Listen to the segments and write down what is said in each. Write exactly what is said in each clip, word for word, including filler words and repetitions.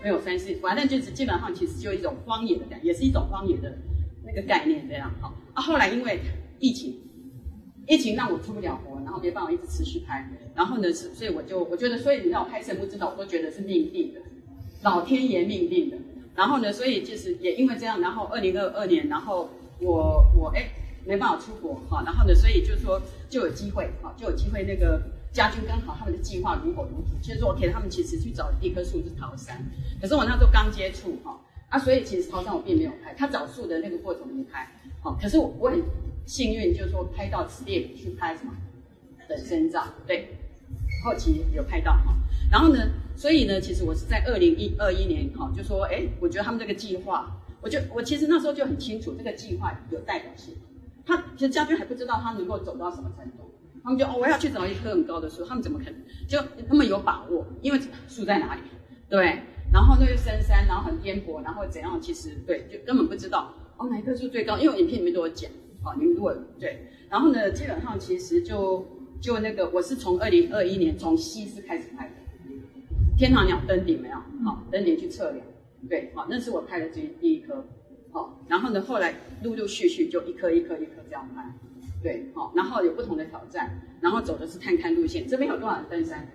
没有山势，反正就是基本上其实就一种荒野的感觉，也是一种荒野的那个概念这样。好啊，后来因为疫情，疫情让我出不了国，然后没办法一直持续拍，然后呢，所以我就我觉得，所以你知道我拍神木之岛，我都觉得是命定的，老天爷命定的。然后呢，所以就是也因为这样，然后二零二二年，然后我我哎没办法出国哈，然后呢，所以就是说就有机会哈，就有机会那个。家军刚好他们的计划如火如荼，就是说 OK， 他们其实去找一棵树是桃山，可是我那时候刚接触哈啊，所以其实桃山我并没有拍，他找树的那个过程没拍，好，可是我我很幸运，就是说拍到 Steve 去拍什么本身照，对，后期有拍到哈，然后呢，所以呢，其实我是在二零二一年哈，就说哎，我觉得他们这个计划，我就我其实那时候就很清楚，这个计划有代表性，他其实家军还不知道他能够走到什么程度。他们就哦，我要去找一棵很高的树，他们怎么可能？就他们有把握，因为树在哪里，对。然后那个深山，然后很颠簸，然后怎样？其实对，就根本不知道哦哪一棵树最高，因为影片里面都有讲哦，你们如果对。然后呢，基本上其实就就那个，我是从二零二一年从西施开始拍的，天堂鸟登顶没有？好、哦，登顶去测量，对，好、哦，那是我拍的第第一棵，好、哦，然后呢，后来陆陆续续就一颗一颗一颗这样拍。对，好，然后有不同的挑战，然后走的是探勘路线。这边有多少人登山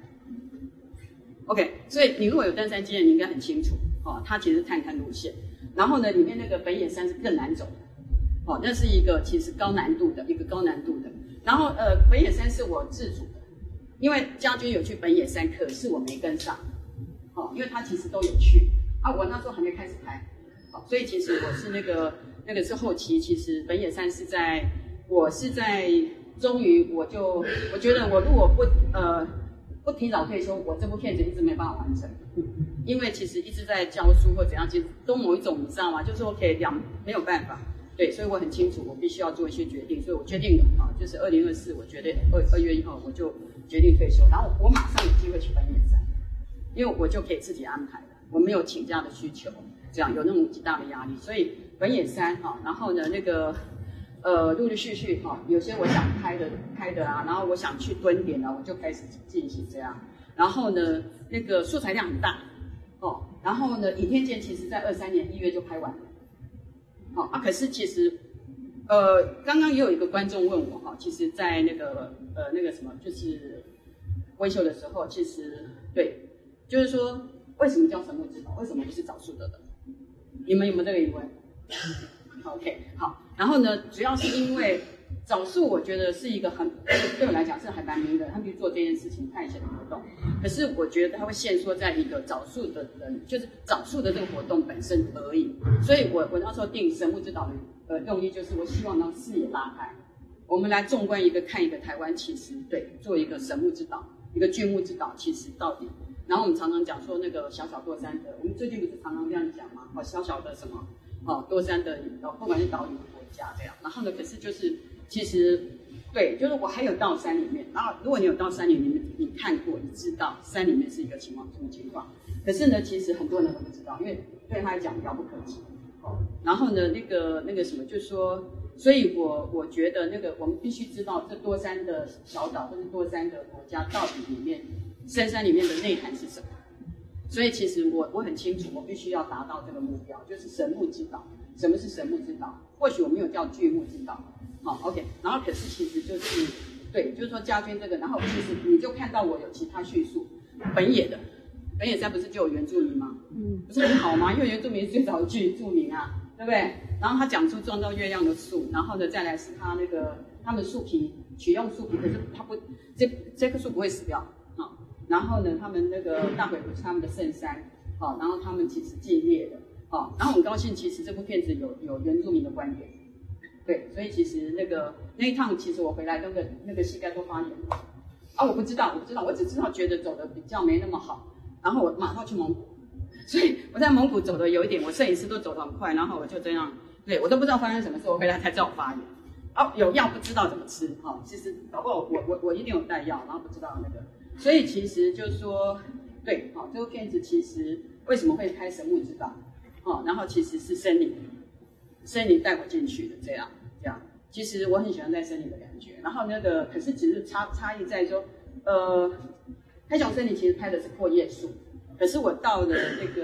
？OK， 所以你如果有登山经验，你应该很清楚，哦，它其实是探勘路线。然后呢，里面那个本野山是更难走的，哦，那是一个其实高难度的一个高难度的。然后呃，本野山是我自主的，因为家军有去本野山，可是我没跟上，哦，因为他其实都有去啊，我那时候还没开始拍，好，所以其实我是那个那个是后期，其实本野山是在。我是在终于我就我觉得我如果不呃不提早退休，我这部片子一直没办法完成，因为其实一直在教书或怎样，其实都某一种你知道吗？就是我可以两没有办法，对，所以我很清楚我必须要做一些决定，所以我决定了啊，就是二零二四，我决定二二月一号我就决定退休，然后我马上有机会去本野山，因为我就可以自己安排了，我没有请假的需求，这样有那种极大的压力，所以本野山哈，然后呢那个。呃，陆陆续续哈、哦，有些我想拍的拍的啊，然后我想去蹲点啊，我就开始进行这样。然后呢，那个素材量很大，哦，然后呢，倚天剑其实在二三年一月就拍完了，好、哦、啊，可是其实，呃，刚刚也有一个观众问我哈、哦，其实，在那个呃那个什么，就是微秀的时候，其实对，就是说为什么叫神木之岛，为什么不是找树的人？你们有没有这个疑问？OK， 好，然后呢，主要是因为找树，我觉得是一个很对我来讲是还蛮迷的，他们去做这件事情探险的活动。可是我觉得它会限缩在一个找树的人，就是找树的这个活动本身而已。所以我我那时候定神木之岛的呃用意，就是我希望让视野拉开，我们来纵观一个看一个台湾，其实对做一个神木之岛，一个巨木之岛，其实到底。然后我们常常讲说那个小小多山的，我们最近不是常常这样讲吗？哦，小小的什么？哦，多山的哦，不管是岛屿国家这样，然后呢，可是就是其实对，就是我还有到山里面，然后如果你有到山里面，你看过，你知道山里面是一个情况什么情况，可是呢，其实很多人都不知道，因为对他来讲遥不可及。哦，然后呢，那个那个什么，就是说，所以我我觉得那个我们必须知道这多山的小岛或是多山的国家到底里面深山里面的内涵是什么。所以其实我我很清楚，我必须要达到这个目标，就是神木之岛。什么是神木之岛？或许我没有叫巨木之岛，好、哦、，OK。然后可是其实就是，对，就是说家军这个，然后其实你就看到我有其他叙述，本野的，本野山不是就有原住民吗？嗯，不是很好吗？因为原住民是最早的居住民啊，对不对？然后他讲出撞到月亮的树，然后呢再来是他那个他们树皮取用树皮，可是他不这这棵树不会死掉。然后呢，他们那个大鬼湖是他们的圣山，好、哦，然后他们其实禁猎的，好、哦，然后很高兴，其实这部片子有有原住民的观点，对，所以其实那个那一趟，其实我回来那个那个膝盖都发炎了，啊，我不知道，我不知道，我只知道觉得走的比较没那么好，然后我马上去蒙古，所以我在蒙古走的有一点，我摄影师都走得很快，然后我就这样，对我都不知道发生什么事，我回来才知道我发炎，哦，有药不知道怎么吃，哈、哦，其实搞不好我我我一定有带药，然后不知道那个。所以其实就是说，对，好、哦，这部片子其实为什么会拍神木之岛，哦，然后其实是森林，森林带我进去的，这样这样。其实我很喜欢在森林的感觉，然后那个可是只是差差异在说，呃，黑熊森林其实拍的是阔叶树，可是我到了那个。